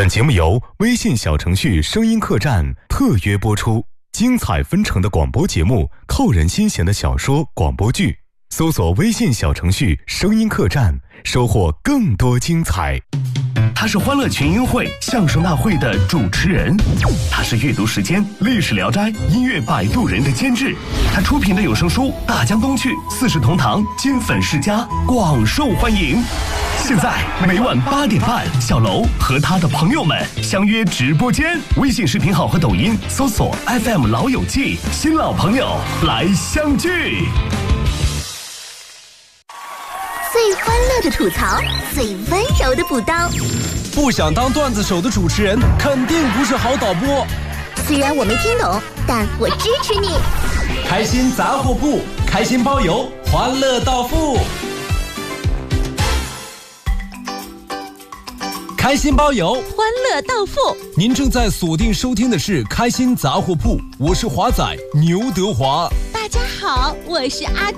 本节目由微信小程序声音客栈特约播出，精彩纷呈的广播节目，扣人心弦的小说广播剧，搜索微信小程序声音客栈，收获更多精彩。 他是欢乐群英会相声大会的主持人，他是阅读时间历史聊斋音乐摆渡人的监制，他出品的有声书大江东去四世同堂金粉世家广受欢迎。现在每晚8点半，小楼和他的朋友们相约直播间，微信视频号和抖音搜索 FM 老友记，新老朋友来相聚。 最欢乐的吐槽，最温柔的补刀。 不想当段子手的主持人，肯定不是好导播。 虽然我没听懂，但我支持你。 开心杂货铺，开心包邮，欢乐到付。开心包邮， 欢乐到付。 您正在锁定收听的是开心杂货铺，我是华仔牛德华。 大家好，我是阿